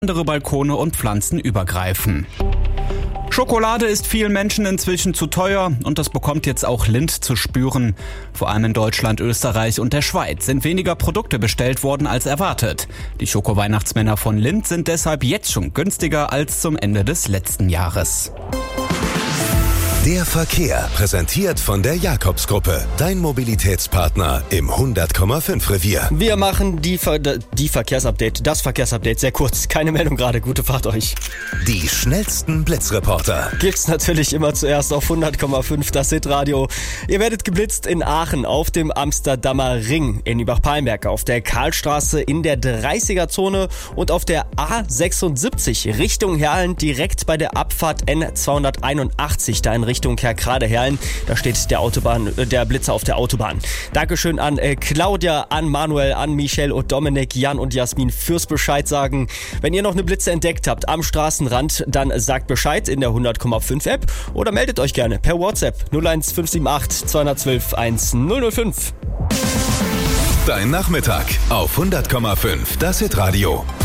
andere Balkone und Pflanzen übergreifen. Schokolade ist vielen Menschen inzwischen zu teuer und das bekommt jetzt auch Lindt zu spüren. Vor allem in Deutschland, Österreich und der Schweiz sind weniger Produkte bestellt worden als erwartet. Die Schoko-Weihnachtsmänner von Lindt sind deshalb jetzt schon günstiger als zum Ende des letzten Jahres. Der Verkehr, präsentiert von der Jakobs-Gruppe, dein Mobilitätspartner im 100,5 Revier. Wir machen das Verkehrsupdate sehr kurz. Keine Meldung gerade, gute Fahrt euch. Die schnellsten Blitzreporter. Gibt's natürlich immer zuerst auf 100,5 das Hitradio. Ihr werdet geblitzt in Aachen, auf dem Amsterdamer Ring, in Übach-Palenberg, auf der Karlstraße, in der 30er-Zone und auf der A76 Richtung Herrn, direkt bei der Abfahrt N281, da in Richtung Kerkrade-Herrn. Da steht der Blitzer auf der Autobahn. Dankeschön an Claudia, an Manuel, an Michelle und Dominik, Jan und Jasmin fürs Bescheid sagen. Wenn ihr noch eine Blitze entdeckt habt am Straßenrand, dann sagt Bescheid in der 100,5 App oder meldet euch gerne per WhatsApp 01578 212 1005. Dein Nachmittag auf 100,5 das Hitradio.